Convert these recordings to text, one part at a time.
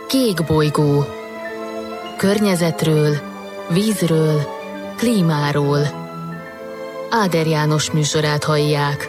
Kék bolygó. Környezetről, vízről, klímáról. Áder János műsorát hallják.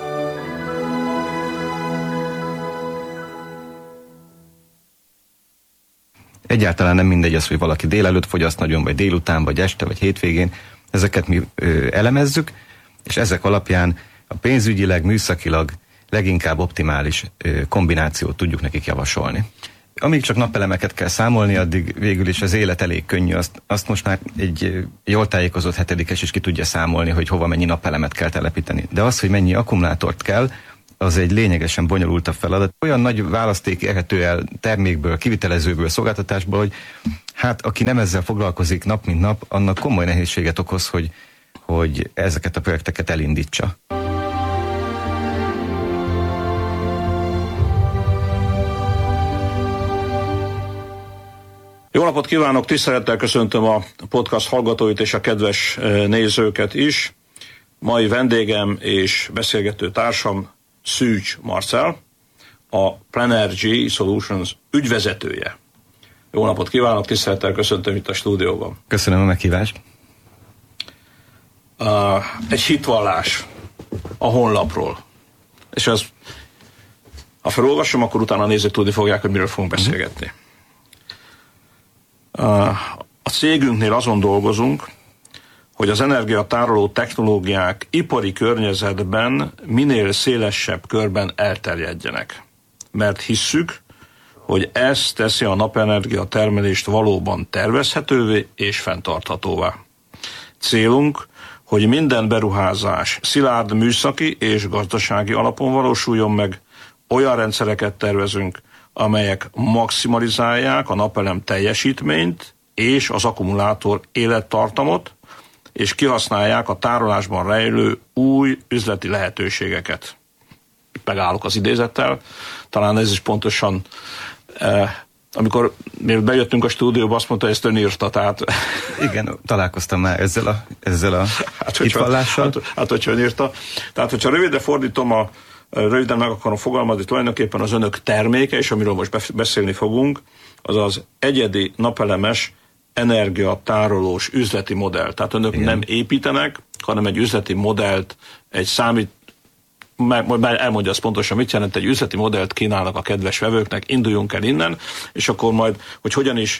Egyáltalán nem mindegy az, hogy valaki délelőtt fogyaszt nagyon, vagy délután, vagy este, vagy hétvégén. Ezeket mi elemezzük, és ezek alapján a pénzügyileg, műszakilag leginkább optimális kombinációt tudjuk nekik javasolni. Amíg csak napelemeket kell számolni, addig végül is az élet elég könnyű. Azt most már egy jól tájékozott hetedikes is ki tudja számolni, hogy hova mennyi napelemet kell telepíteni. De az, hogy mennyi akkumulátort kell, az egy lényegesen bonyolultabb feladat. Olyan nagy választék érhető el termékből, kivitelezőből, szolgáltatásból, hogy hát aki nem ezzel foglalkozik nap mint nap, annak komoly nehézséget okoz, hogy ezeket a projekteket elindítsa. Jó napot kívánok, tisztelettel köszöntöm a podcast hallgatóit és a kedves nézőket is. Mai vendégem és beszélgető társam Szűcs Marcell, a Plenergy Solutions ügyvezetője. Jó napot kívánok, tisztelettel köszöntöm itt a stúdióban. Köszönöm a meghívást. Egy hitvallás a honlapról. És ez, ha felolvasom, akkor utána nézők tudni fogják, hogy miről fogunk beszélgetni. A cégünknél azon dolgozunk, hogy az energiatároló technológiák ipari környezetben minél szélesebb körben elterjedjenek. Mert hisszük, hogy ez teszi a napenergia termelést valóban tervezhetővé és fenntarthatóvá. Célunk, hogy minden beruházás szilárd műszaki és gazdasági alapon valósuljon meg, olyan rendszereket tervezünk, amelyek maximalizálják a napelem teljesítményt és az akkumulátor élettartamot, és kihasználják a tárolásban rejlő új üzleti lehetőségeket. Megállok az idézettel, talán ez is pontosan, amikor bejöttünk a stúdióba, azt mondta, hogy ezt ön írta, tehát... Igen, találkoztam már ezzel a hitvallással. Hát, hogyha ön írta. Tehát, hogyha rövidre fordítom, röviden meg akarom fogalmazni, tulajdonképpen az önök terméke, és amiről most beszélni fogunk, az az egyedi napelemes energiatárolós üzleti modell. Tehát önök igen, nem építenek, hanem egy üzleti modellt, elmondja azt pontosan, mit jelent, egy üzleti modellt kínálnak a kedves vevőknek, induljunk el innen, és akkor majd, hogy hogyan is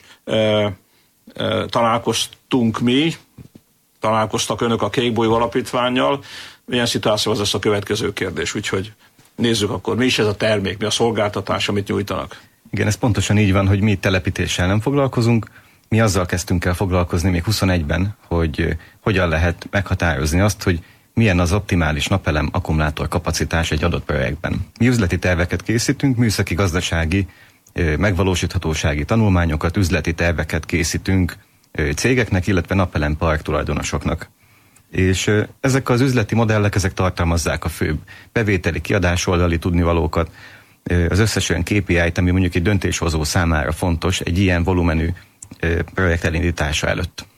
találkoztak önök a Kék bolygó alapítvánnyal, milyen szituáció az lesz a következő kérdés, úgyhogy nézzük akkor, mi is ez a termék, mi a szolgáltatás, amit nyújtanak. Igen, ez pontosan így van, hogy mi telepítéssel nem foglalkozunk, mi azzal kezdtünk el foglalkozni még 21-ben, hogy hogyan lehet meghatározni azt, hogy milyen az optimális napelem akkumulátor kapacitás egy adott projektben. Mi üzleti terveket készítünk, műszaki, gazdasági, megvalósíthatósági tanulmányokat, üzleti terveket készítünk cégeknek, illetve napelempark tulajdonosoknak. És ezek az üzleti modellek, ezek tartalmazzák a főbb bevételi, kiadásoldali tudnivalókat, az összes olyan KPI-t, ami mondjuk egy döntéshozó számára fontos egy ilyen volumenű projekt elindítása előtt.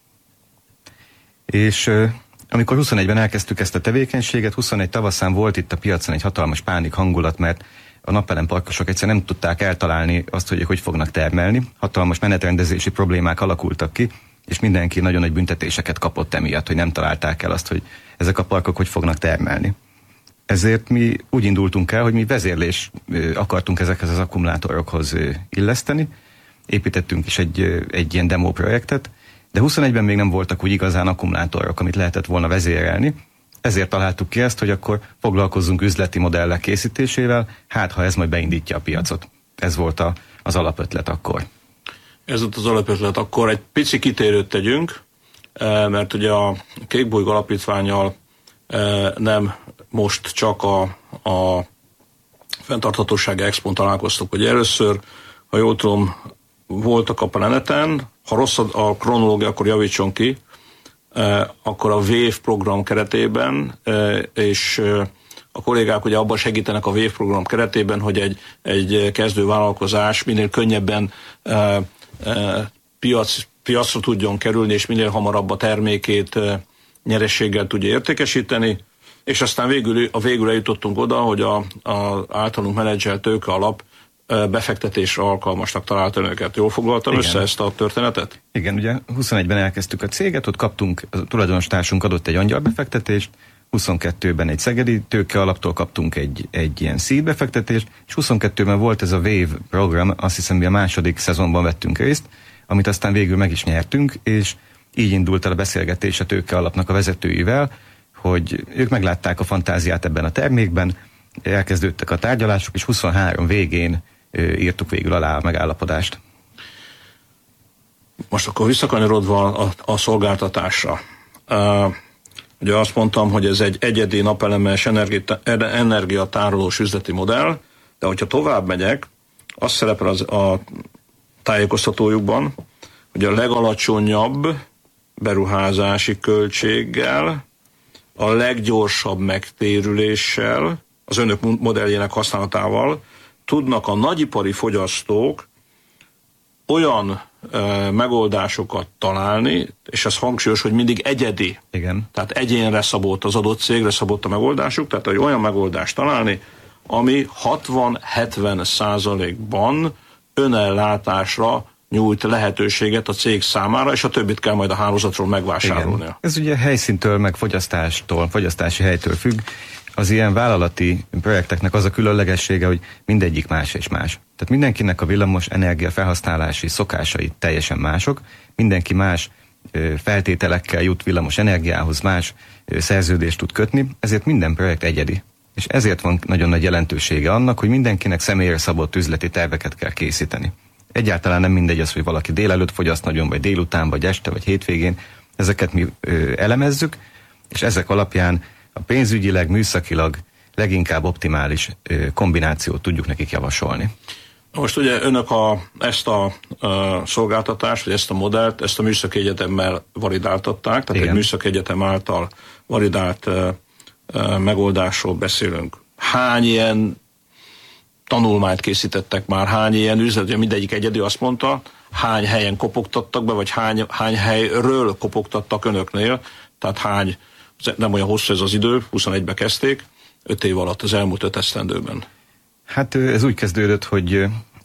És amikor 21-ben elkezdtük ezt a tevékenységet, 21 tavaszán volt itt a piacon egy hatalmas pánik hangulat, mert a napelemparkosok egyszerűen nem tudták eltalálni azt, hogy fognak termelni. Hatalmas menetrendezési problémák alakultak ki, és mindenki nagyon nagy büntetéseket kapott emiatt, hogy nem találták el azt, hogy ezek a parkok hogy fognak termelni. Ezért mi úgy indultunk el, hogy mi vezérlés akartunk ezekhez az akkumulátorokhoz illeszteni. Építettünk is egy ilyen demo projektet, de 21-ben még nem voltak úgy igazán akkumulátorok, amit lehetett volna vezérelni. Ezért találtuk ki ezt, hogy akkor foglalkozzunk üzleti modellek készítésével, hát ha ez majd beindítja a piacot. Ez volt az alapötlet akkor. Ez volt az alapötlet. Akkor egy pici kitérőt tegyünk, mert ugye a Kék bolygó alapítvánnyal nem most csak a fenntarthatósági expón találkoztuk, hogy először, ha jól tudom, voltak a Planeten, ha rossz a kronológia, akkor javítson ki, akkor a WAVE program keretében, és a kollégák ugye abban segítenek a WAVE program keretében, hogy egy kezdő vállalkozás minél könnyebben piacra tudjon kerülni, és minél hamarabb a termékét nyerességgel tudja értékesíteni, és aztán végül eljutottunk oda, hogy az általunk menedzselt tőke alap befektetésre alkalmasnak találta önöket. Jól foglaltam össze ezt a történetet? Igen, ugye 21-ben elkezdtük a céget, ott kaptunk, a tulajdonostársunk adott egy angyalbefektetést, 22-ben egy szegedi tőke alaptól kaptunk egy ilyen seed befektetést, és 22-ben volt ez a Wave program, azt hiszem, mi a második szezonban vettünk részt, amit aztán végül meg is nyertünk, és így indult el a beszélgetés a tőke alapnak a vezetőivel, hogy ők meglátták a fantáziát ebben a termékben, elkezdődtek a tárgyalások, és 23 végén írtuk végül alá a megállapodást. Most akkor visszakanyarodva a szolgáltatásra. Ugye azt mondtam, hogy ez egy egyedi napelemes energiatárolós üzleti modell, de hogyha tovább megyek, az szerepel a tájékoztatójukban, hogy a legalacsonyabb beruházási költséggel, a leggyorsabb megtérüléssel, az önök modelljének használatával tudnak a nagyipari fogyasztók olyan megoldásokat találni, és ez hangsúlyos, hogy mindig egyedi. Igen. Tehát egyénre szabott, az adott cégre szabott a megoldásuk, tehát hogy olyan megoldást találni, ami 60-70%-ban önellátásra nyújt lehetőséget a cég számára, és a többit kell majd a hálózatról megvásárolnia. Igen. Ez ugye helyszíntől, meg fogyasztástól, fogyasztási helytől függ. Az ilyen vállalati projekteknek az a különlegessége, hogy mindegyik más és más. Tehát mindenkinek a villamos energia felhasználási szokásai teljesen mások, mindenki más feltételekkel jut villamos energiához, más szerződést tud kötni, ezért minden projekt egyedi. És ezért van nagyon nagy jelentősége annak, hogy mindenkinek személyre szabott üzleti terveket kell készíteni. Egyáltalán nem mindegy az, hogy valaki délelőtt fogyaszt nagyon, vagy délután, vagy este, vagy hétvégén. Ezeket mi elemezzük, és ezek alapján a pénzügyileg, műszakilag leginkább optimális kombinációt tudjuk nekik javasolni. Most ugye önök ezt a szolgáltatást, vagy ezt a modellt, ezt a műszaki egyetemmel validáltatták, tehát igen, egy műszaki egyetem által validált megoldásról beszélünk. Hány ilyen tanulmányt készítettek már, hány ilyen üzlet, mindegyik egyedi, azt mondta, hány helyen kopogtattak be, vagy hány helyről kopogtattak önöknél, tehát nem olyan hosszú ez az idő, 21-be kezdték, 5 év alatt, az elmúlt 5 esztendőben. Hát ez úgy kezdődött, hogy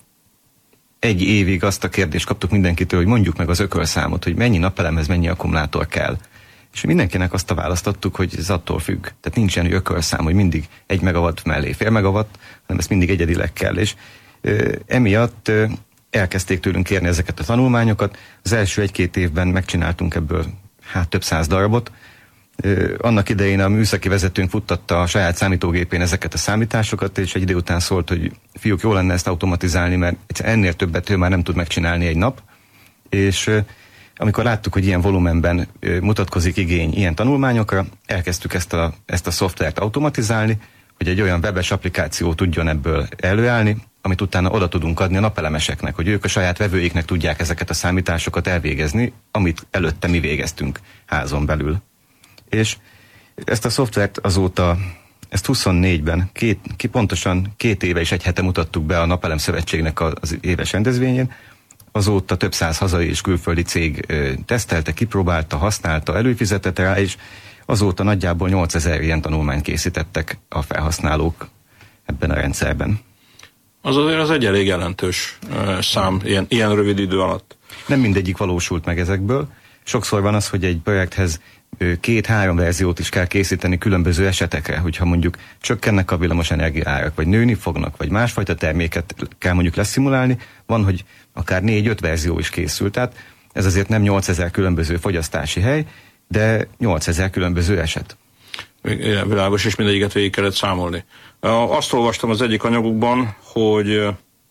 egy évig azt a kérdést kaptuk mindenkitől, hogy mondjuk meg az ökölszámot, hogy mennyi napelemhez mennyi akkumulátor kell. És mindenkinek azt a választottuk, hogy ez attól függ. Tehát nincsen ökölszám, hogy mindig 1 megawatt mellé fél megawatt, hanem ezt mindig egyedileg kell. És emiatt elkezdték tőlünk kérni ezeket a tanulmányokat. Az első 1-2 évben megcsináltunk ebből több 100 darabot. Annak idején a műszaki vezetőnk futtatta a saját számítógépén ezeket a számításokat, és egy idő után szólt, hogy fiúk, jó lenne ezt automatizálni, mert ennél többet ő már nem tud megcsinálni egy nap. És amikor láttuk, hogy ilyen volumenben mutatkozik igény ilyen tanulmányokra, elkezdtük ezt a szoftvert automatizálni, hogy egy olyan webes applikáció tudjon ebből előállni, amit utána oda tudunk adni a napelemeseknek, hogy ők a saját vevőiknek tudják ezeket a számításokat elvégezni, amit előtte mi végeztünk házon belül. És ezt a szoftvert azóta, ezt 24-ben, pontosan 2 éve és 1 hete mutattuk be a Napelem Szövetségnek az éves rendezvényén. Azóta több 100 hazai és külföldi cég tesztelte, kipróbálta, használta, előfizetett rá, és azóta nagyjából 8000 ilyen tanulmányt készítettek a felhasználók ebben a rendszerben. Az azért az egy elég jelentős szám ilyen rövid idő alatt. Nem mindegyik valósult meg ezekből. Sokszor van az, hogy egy projekthez 2-3 verziót is kell készíteni különböző esetekre, hogyha mondjuk csökkennek a villamos energiaárak, vagy nőni fognak, vagy másfajta terméket kell mondjuk leszimulálni, van, hogy akár 4-5 verzió is készült. Tehát ez azért nem 8000 különböző fogyasztási hely, de 8000 különböző eset. Igen, világos, és mindegyiket végig kellett számolni. Azt olvastam az egyik anyagukban, hogy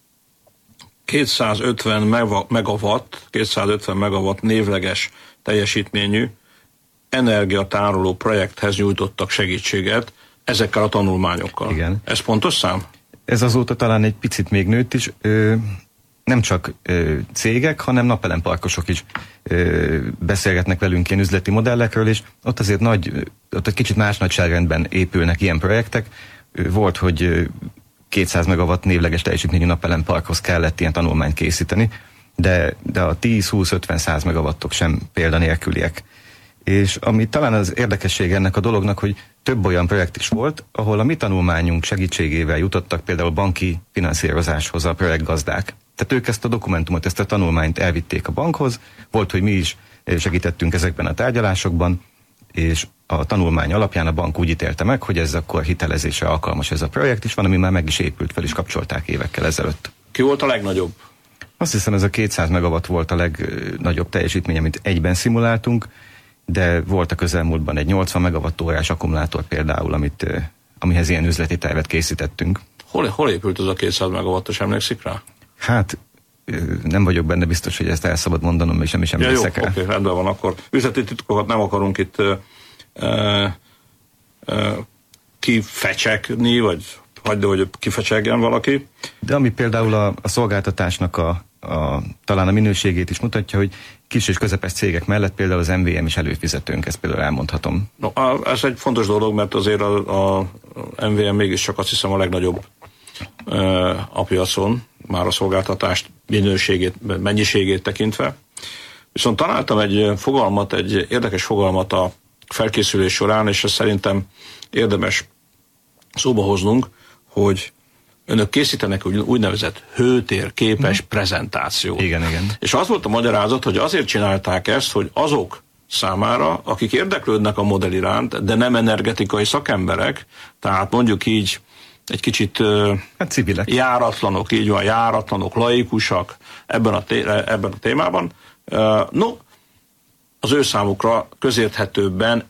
250 megawatt névleges teljesítményű energiatároló projekthez nyújtottak segítséget ezekkel a tanulmányokkal. Igen. Ez pontos szám? Ez azóta talán egy picit még nőtt is. Nem csak cégek, hanem napelemparkosok is beszélgetnek velünk ilyen üzleti modellekről, és ott azért ott egy kicsit más nagyságrendben épülnek ilyen projektek. Volt, hogy 200 megawatt névleges teljesítményű napelemparkhoz kellett ilyen tanulmányt készíteni, de a 10-20-50-100 megawattok sem példanélküliek. És ami talán az érdekesség ennek a dolognak, hogy több olyan projekt is volt, ahol a mi tanulmányunk segítségével jutottak például banki finanszírozáshoz a projektgazdák. Tehát ők ezt a dokumentumot, ezt a tanulmányt elvitték a bankhoz, volt, hogy mi is segítettünk ezekben a tárgyalásokban, és a tanulmány alapján a bank úgy ítélte meg, hogy ez akkor hitelezésre alkalmas ez a projekt, és van, ami már meg is épült, fel is kapcsolták évekkel ezelőtt. Ki volt a legnagyobb? Azt hiszem, ez a 200 megawatt volt a legnagyobb teljesítmény, amit egyben szimuláltunk, de volt a közelmúltban egy 80 megawatt-órás akkumulátor például, amihez ilyen üzleti tervet készítettünk. Hol épült az a 200 megawattos, emlékszik rá? Hát nem vagyok benne biztos, hogy ezt el szabad mondanom, és nem is emlékszek rá. Oké, rendben van, akkor üzleti titkokat nem akarunk itt kifecsegni, vagy hagyd, hogy kifecsegjen valaki. De ami például a szolgáltatásnak talán a minőségét is mutatja, hogy kis és közepes cégek mellett például az MVM is előfizetőnk, ezt például elmondhatom. No, ez egy fontos dolog, mert azért a MVM mégiscsak azt hiszem a legnagyobb a piacon, már a szolgáltatást mennyiségét tekintve. Viszont találtam egy érdekes fogalmat a felkészülés során, és ezt szerintem érdemes szóba hoznunk, hogy önök készítenek úgynevezett hőtérképes prezentációt. Igen. És az volt a magyarázat, hogy azért csinálták ezt, hogy azok számára, akik érdeklődnek a modell iránt, de nem energetikai szakemberek, tehát mondjuk így egy kicsit civilek. Járatlanok, így van, járatlanok, laikusak ebben a témában. Az ő számukra közérthetőbben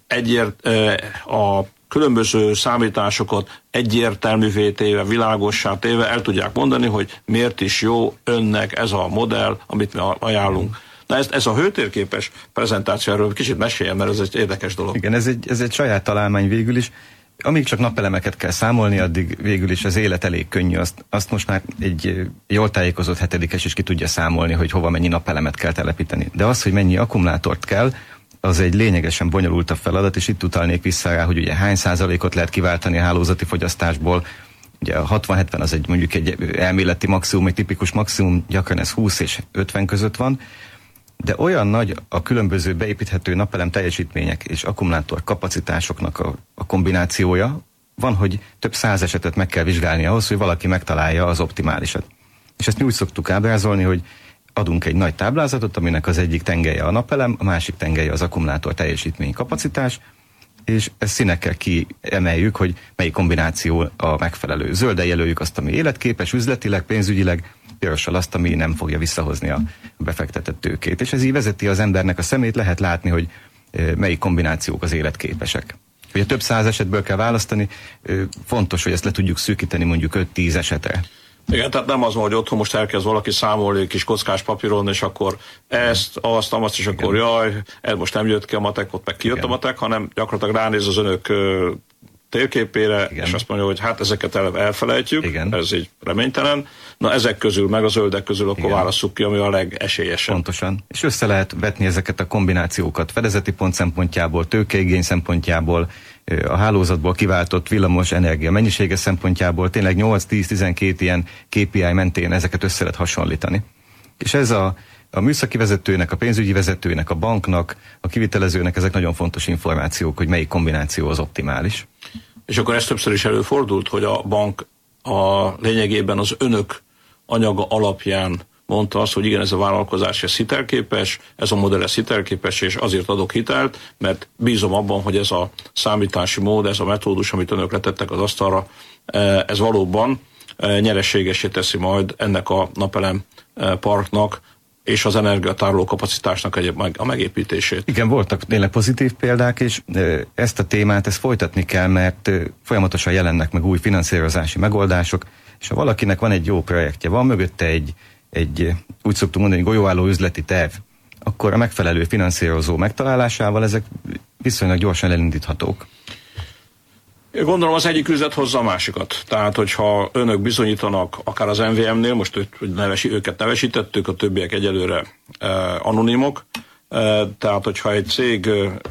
a különböző számításokat egyértelművé téve, világossá téve el tudják mondani, hogy miért is jó önnek ez a modell, amit mi ajánlunk. Na ez a hőtérképes prezentáció, erről kicsit meséljen, mert ez egy érdekes dolog. Igen, ez egy saját találmány végül is. Amíg csak napelemeket kell számolni, addig végül is az élet elég könnyű. Azt most már egy jól tájékozott hetedikes is ki tudja számolni, hogy hova mennyi napelemet kell telepíteni. De az, hogy mennyi akkumulátort kell, az egy lényegesen bonyolultabb feladat, és itt utalnék vissza rá, hogy ugye hány százalékot lehet kiváltani a hálózati fogyasztásból. Ugye a 60-70 az mondjuk egy elméleti maximum, egy tipikus maximum, gyakran ez 20 és 50 között van, de olyan nagy a különböző beépíthető napelem teljesítmények és akkumulátor kapacitásoknak a kombinációja, van, hogy több 100 esetet meg kell vizsgálni ahhoz, hogy valaki megtalálja az optimálisat. És ezt mi úgy szoktuk ábrázolni, hogy adunk egy nagy táblázatot, aminek az egyik tengelye a napelem, a másik tengelye az akkumulátor teljesítmény kapacitás, és ezt színekkel kiemeljük, hogy melyik kombináció a megfelelő. Zölden jelöljük azt, ami életképes, üzletileg, pénzügyileg, pirossal azt, ami nem fogja visszahozni a befektetett tőkét. És ez így vezeti az embernek a szemét, lehet látni, hogy melyik kombinációk az életképesek. Ugye több 100 esetből kell választani, fontos, hogy ezt le tudjuk szűkíteni mondjuk 5-10 esetre. Igen, tehát nem az van, hogy otthon most elkezd valaki számolni kis kockás papíron, és akkor azt, és akkor jaj, ez most nem jött ki a matek, ott meg kijött a matek, hanem gyakorlatilag ránéz az önök térképére, és azt mondja, hogy hát ezeket elfelejtjük, ez így reménytelen. Na ezek közül, meg a zöldek közül akkor válasszuk ki, ami a legesélyesebb. Pontosan. És össze lehet vetni ezeket a kombinációkat fedezeti pont szempontjából, tőkeigény szempontjából, a hálózatból kiváltott villamos energia mennyisége szempontjából, tényleg 8-10-12 ilyen KPI mentén ezeket össze lehet hasonlítani. És ez a műszaki vezetőnek, a pénzügyi vezetőnek, a banknak, a kivitelezőnek ezek nagyon fontos információk, hogy melyik kombináció az optimális. És akkor ez többször is előfordult, hogy a bank lényegében az önök anyaga alapján mondta azt, hogy igen, ez a vállalkozás ez hitelképes, ez a modell ez hitelképes, és azért adok hitelt, mert bízom abban, hogy ez a számítási mód, ez a metódus, amit önök letettek az asztalra, ez valóban nyereségesé teszi majd ennek a napelem parknak és az energiatároló kapacitásnak a megépítését. Igen, voltak tényleg pozitív példák, és ezt a témát folytatni kell, mert folyamatosan jelennek meg új finanszírozási megoldások, és ha valakinek van egy jó projektje, van mögötte egy úgy szoktunk mondani, golyóálló üzleti terv, akkor a megfelelő finanszírozó megtalálásával ezek viszonylag gyorsan elindíthatók. Gondolom az egyik üzlet hozza a másikat. Tehát, hogyha önök bizonyítanak, akár az MVM-nél, most őket nevesítettük, a többiek egyelőre anonimok, tehát, hogyha egy cég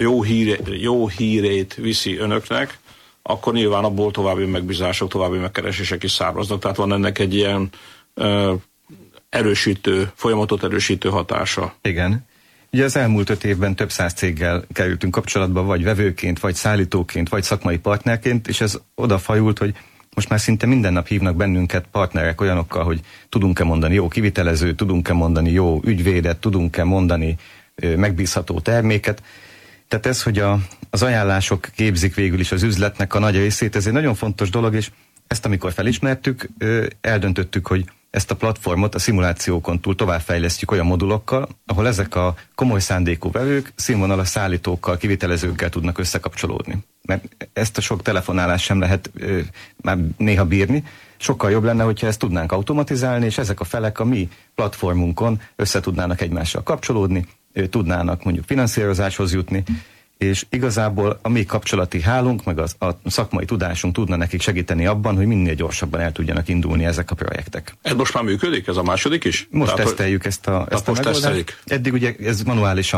jó hírét viszi önöknek, akkor nyilván abból további megbízások, további megkeresések is származnak. Tehát van ennek egy ilyen folyamatot erősítő hatása. Igen. Ugye az elmúlt 5 évben több száz céggel kerültünk kapcsolatba, vagy vevőként, vagy szállítóként, vagy szakmai partnerként, és ez odafajult, hogy most már szinte minden nap hívnak bennünket partnerek olyanokkal, hogy tudunk-e mondani jó kivitelezőt, tudunk-e mondani jó ügyvédet, tudunk-e mondani megbízható terméket. Tehát ez, hogy az ajánlások képzik végül is az üzletnek a nagy részét, ez egy nagyon fontos dolog, és ezt amikor felismertük, eldöntöttük, hogy ezt a platformot a szimulációkon túl továbbfejlesztjük olyan modulokkal, ahol ezek a komoly szándékú vevők színvonalas szállítókkal, kivitelezőkkel tudnak összekapcsolódni. Mert ezt a sok telefonálást sem lehet már néha bírni. Sokkal jobb lenne, hogyha ezt tudnánk automatizálni, és ezek a felek a mi platformunkon össze tudnának egymással kapcsolódni, tudnának mondjuk finanszírozáshoz jutni, és igazából a mi kapcsolati hálunk, meg a szakmai tudásunk tudna nekik segíteni abban, hogy minél gyorsabban el tudjanak indulni ezek a projektek. Ez most már működik? Ez a második is? Most teszteljük ezt a megoldást. Eddig ugye ez manuálisan